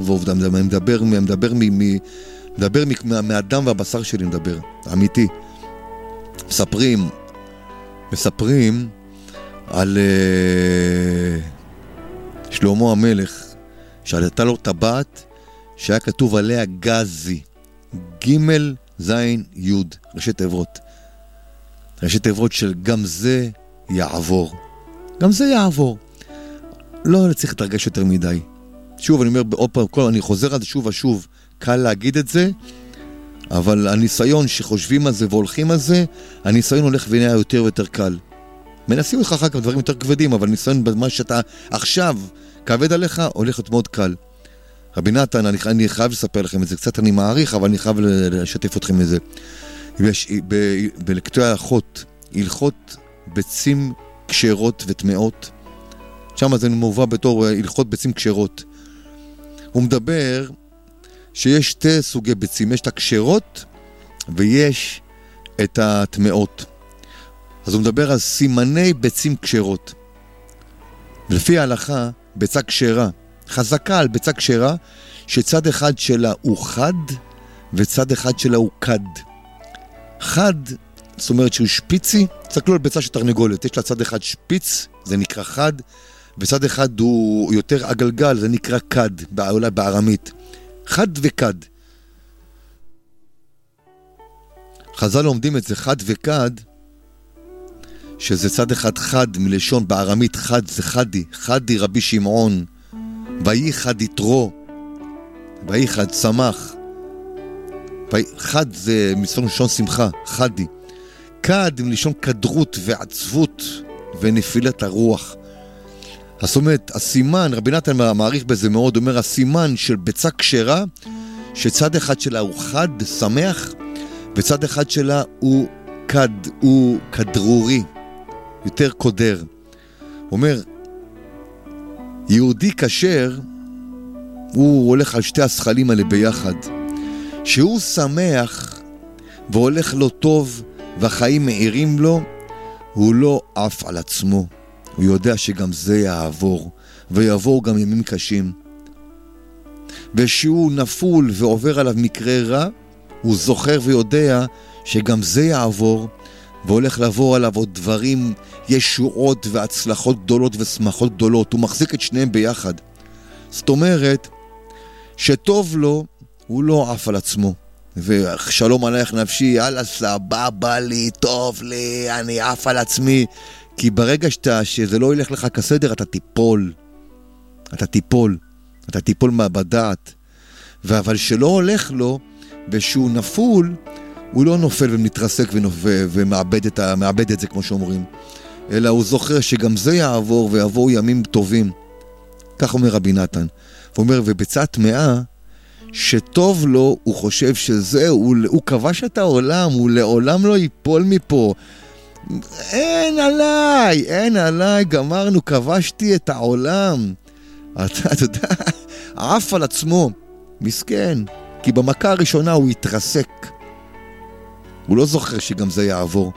ועובדה, מדבר מהדם והבשר שלי, מדבר, אמיתי. מספרים על שלמה המלך, שעלתה לו טבעת שהיה כתוב עליה גזי, ג' ז' י', ראשי תיבות של גם זה יעבור. גם זה יעבור. לא צריך לתרגש יותר מדי. שוב, אני אומר, אני חוזר על זה שוב ושוב, קל להגיד את זה, אבל הניסיון שחושבים על זה והולכים על זה, הניסיון הולך ונהיה יותר ויותר קל. מנסים אותך אחר כך דברים יותר כבדים, אבל ניסיון במה שאתה עכשיו כבד עליך, הולך להיות מאוד קל. רבי נתן, אני חייב לספר לכם את זה, קצת אני מעריך, אבל אני חייב לשתף אתכם את זה. בלקטועי ההלכות, הלכות ביצים כשרות וטמאות, שם זה מובא בתור הלכות ביצים כשרות. הוא מדבר שיש שתי סוגי ביצים, יש את הכשרות ויש את הטמאות. אז הוא מדבר על סימני ביצים כשרות. ולפי ההלכה, ביצה כשרה, חזקה על ביצה כשרה, שצד אחד שלה הוא חד וצד אחד שלה הוא קד. חד, זאת אומרת שהוא שפיצי, תסתכלו על ביצה של תרנגולת, יש לה צד אחד שפיץ, זה נקרא חד, וצד אחד הוא יותר עגלגל, זה נקרא קד, אולי בארמית. חד וקד. חז"ל לומדים את זה, חד וקד, שזה צד אחד חד מלשון בארמית חד זה חדי, חדי רבי שמעון, ויהי חד יתרו, ויהי חד שמח, חד זה מלשון שמחה, חדי. קד מלשון קדרות ועצבות ונפילת הרוח. זאת אומרת, הסימן, רבי נתן מעריך בזה מאוד, אומר, הסימן של ביצה כשרה, שצד אחד שלה הוא חד, שמח, וצד אחד שלה הוא קד, הוא קדרורי, יותר קודר. אומר, יהודי כשר, הוא הולך על שתי השכלים האלה ביחד. שהוא שמח והולך לו טוב והחיים מאירים לו, הוא לא עף על עצמו. הוא יודע שגם זה יעבור, ויעבור גם ימים קשים. ושהוא נפול ועובר עליו מקרה רע, הוא זוכר ויודע שגם זה יעבור, והולך לעבור עליו עוד דברים, ישועות והצלחות גדולות ושמחות גדולות. הוא מחזיק את שניהם ביחד. זאת אומרת, שטוב לו, הוא לא עף על עצמו. ושלום עלייך נפשי, יאללה סבבה לי, טוב לי, אני עף על עצמי. כי ברגע שזה לא ילך לך כסדר, אתה תיפול. אתה תיפול בדעת. אבל שלא הולך לו, ושהוא נפול, הוא לא נופל ומתרסק ומאבד את זה כמו שאומרים. אלא הוא זוכר שגם זה יעבור ויעבור ימים טובים. כך אומר רבי נתן. הוא אומר, ובצד טמאה, שטוב לו, הוא חושב שזה, הוא כבש את העולם, הוא לעולם לא ייפול מפה. אין עליי, גמרנו, כבשתי את העולם. אתה יודע, עף על עצמו, מסכן, כי במכה הראשונה הוא התרסק. הוא לא זוכר שגם זה יעבור.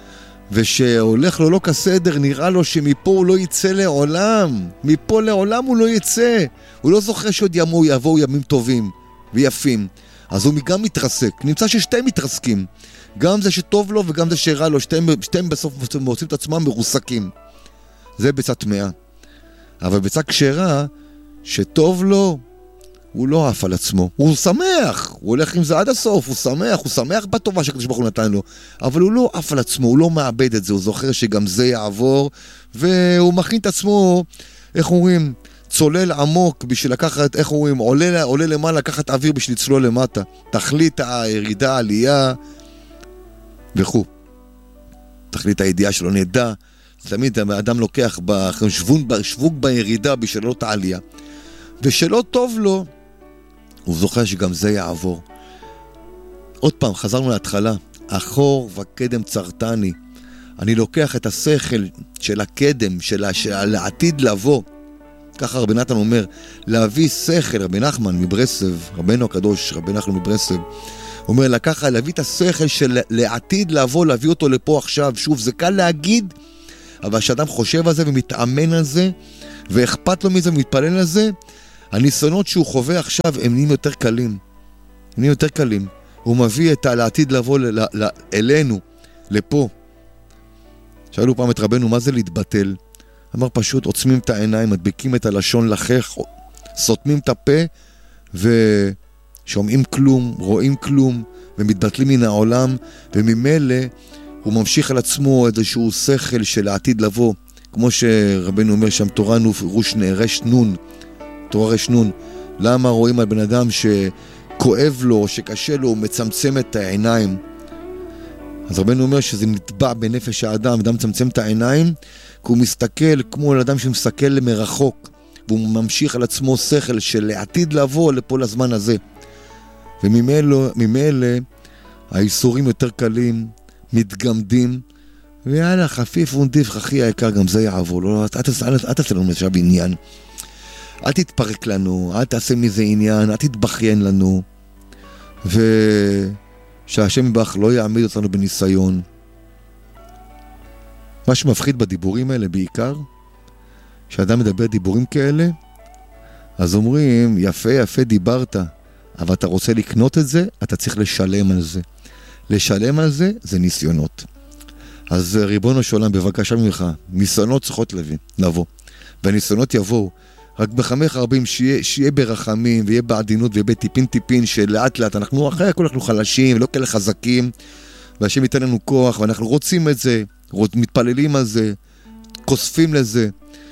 ושהולך לו לא כסדר, נראה לו שמפה הוא לא יצא לעולם. מפה לעולם הוא לא יצא. הוא לא זוכר שעוד יבואו ימים טובים ויפים. אז הוא גם מתרסק. נמצא ששתיים מתרסקים. גם זה שטוב לו וגם זה שרע לו. שתיים בסוף מוצאים את עצמם מרוסקים. זה ביצה טמאה. אבל ביצה כשרה, שטוב לו, הוא לא עף על עצמו. הוא שמח. הוא הולך עם זה עד הסוף. הוא שמח בטובה שהקדוש ברוך הוא נתן לו. אבל הוא לא עף על עצמו. הוא לא מאבד את זה. הוא זוכר שגם זה יעבור. והוא מכין את עצמו, איך אומרים, צולל עמוק בשביל לקחת, איך אומרים, עולה למעלה, לקחת אוויר בשביל לצלול למטה. תכלית הירידה, העלייה, וכו'. תכלית הידיעה שלא נדע. תמיד האדם לוקח שווק בירידה בשביל לא העלייה. ושלא טוב לו, הוא זוכר שגם זה יעבור. עוד פעם, חזרנו להתחלה. אחור וקדם צרתני. אני לוקח את השכל של הקדם, של העתיד לבוא. ככה רבי נתן אומר, להביא שכל, רבי נחמן מברסלב, רבנו הקדוש, רבי נחמן מברסלב, אומר, להביא את השכל של לעתיד לבוא, להביא אותו לפה עכשיו. שוב, זה קל להגיד, אבל כשאדם חושב על זה ומתאמן על זה, ואכפת לו מזה ומתפלל על זה, הניסיונות שהוא חווה עכשיו הם נהיים יותר קלים. נהיים יותר קלים. הוא מביא את העתיד לבוא אלינו, לפה. שאלו פעם את רבנו, מה זה להתבטל? אמר פשוט, עוצמים את העיניים, מדביקים את הלשון לחך, סותמים את הפה, ושומעים כלום, רואים כלום, ומתבטלים מן העולם, וממילא הוא ממשיך על עצמו איזשהו שכל של העתיד לבוא, כמו שרבנו אומר שם, תורה רש נון, תורה רש נון. למה רואים על בן אדם שכואב לו, שקשה לו, הוא מצמצם את העיניים? אז רבנו אומר שזה נטבע בנפש האדם, אדם מצמצם את העיניים, כי הוא מסתכל כמו על אדם שמסתכל למרחוק, והוא ממשיך על עצמו שכל של העתיד לבוא לפה לזמן הזה. וממילא האיסורים יותר קלים, מתגמדים, ויאללה, חפיף ונדיף, חכי היקר, גם זה יעבור. לא, אל תעשה לנו עכשיו עניין. אל תתפרק לנו, אל תעשה מזה עניין, אל תתבכיין לנו. שהשם יברך לא יעמיד אותנו בניסיון. מה שמפחיד בדיבורים האלה בעיקר, כשאדם מדבר דיבורים כאלה, אז אומרים, יפה דיברת, אבל אתה רוצה לקנות את זה, אתה צריך לשלם על זה. לשלם על זה, זה ניסיונות. אז ריבונו של עולם, בבקשה ממך, ניסיונות צריכות לבוא. והניסיונות יבואו. רק בחמך הרבים שיהיה ברחמים, ויהיה בעדינות, ויהיה בטיפין, שלאט לאט, אנחנו אחרי הכל אנחנו חלשים, ולא כאלה חזקים, והשם ייתן לנו כוח, ואנחנו רוצים את זה, מתפללים על זה, כוספים לזה,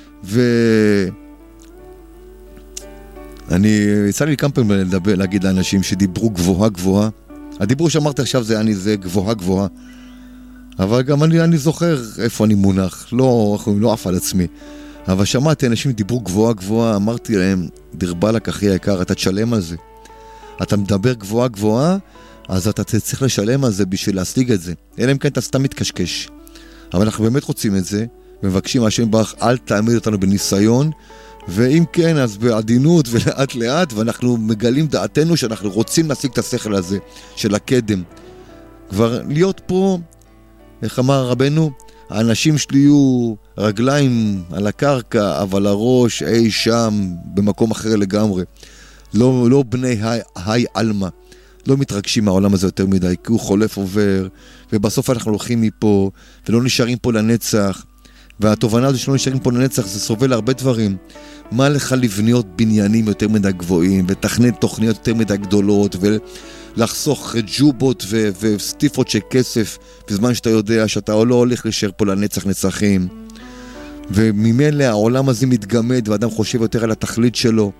יצא לי כמה פעמים להגיד לאנשים שדיברו גבוהה, הדיבור שאמרתי עכשיו זה גבוהה, אבל גם אני זוכר איפה אני מונח, לא אף על עצמי. אבל שמעתי אנשים דיברו גבוהה, אמרתי להם, דרבלק אחי היקר, אתה תשלם על זה. אתה מדבר גבוהה, אז אתה צריך לשלם על זה בשביל להשיג את זה. אלא אם כן אתה סתם מתקשקש. אבל אנחנו באמת רוצים את זה, מבקשים השם ברך, אל תעמיד אותנו בניסיון, ואם כן, אז בעדינות ולאט לאט, ואנחנו מגלים דעתנו שאנחנו רוצים להשיג את השכל הזה, של הקדם. כבר להיות פה, איך אמר רבנו, האנשים שלי יהיו רגליים על הקרקע, אבל הראש אי שם, במקום אחר לגמרי. לא בני היי אלמה. לא מתרגשים מהעולם הזה יותר מדי, כי הוא חולף עובר, ובסוף אנחנו הולכים מפה, ולא נשארים פה לנצח. והתובנה הזו שלא נשארים פה לנצח, זה סובל הרבה דברים. מה לך לבניות בניינים יותר מדי גבוהים, ותכנן תוכניות יותר מדי גדולות, ולחסוך ג'ובות וסטיפות של כסף, בזמן שאתה יודע שאתה לא הולך להישאר פה לנצח נצחים. וממילא העולם הזה מתגמד, ואדם חושב יותר על התכלית שלו,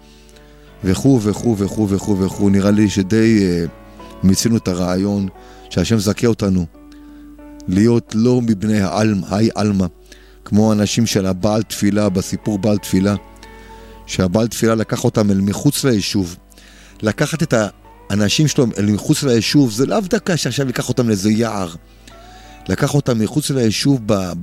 וכו'. נראה לי שדי מיצינו את הרעיון שהשם זכה אותנו להיות לא מבני היי אלמה, כמו אנשים של הבעל תפילה, בסיפור בעל תפילה, שהבעל תפילה לקח אותם אל מחוץ ליישוב. לקחת את האנשים שלו אל מחוץ ליישוב, זה לאו דקה שעכשיו לקח אותם לאיזה יער. לקח אותם מחוץ ליישוב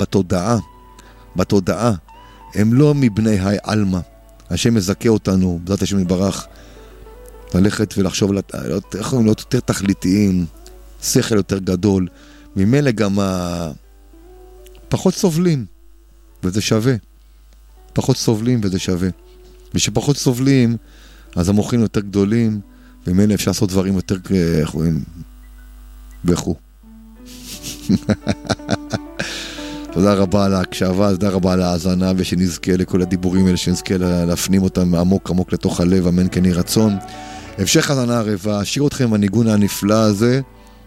בתודעה. הם לא מבני היי אלמה. השם מזכה אותנו, בעזרת השם יתברך, ללכת ולחשוב איך יכולים להיות יותר תכליתיים, שכל יותר גדול, ממילא גם פחות סובלים, וזה שווה. פחות סובלים וזה שווה. ושפחות סובלים, אז המוחים יותר גדולים, וממילא אפשר לעשות דברים יותר, איך רואים, בכו. תודה רבה על ההקשבה, תודה רבה על ההאזנה, ושנזכה לכל הדיבורים האלה, שנזכה להפנים אותם עמוק לתוך הלב, אמן כן יהי רצון. המשך האזנה ערבה, אשאיר אתכם הניגון הנפלא הזה,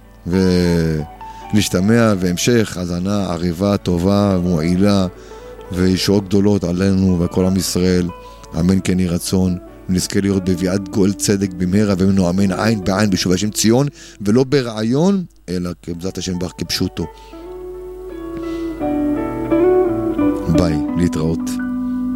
ולהשתמע, והמשך האזנה ערבה, טובה, מועילה, וישועות גדולות עלינו וכל עם ישראל, אמן כן יהי רצון. ונזכה להיות בביאת גואל צדק במהרה, ומנו אמן עין בעין בשוב השם ציון, ולא ברעיון, אלא בעזרת השם ברך כפשוטו. ביי, להתראות.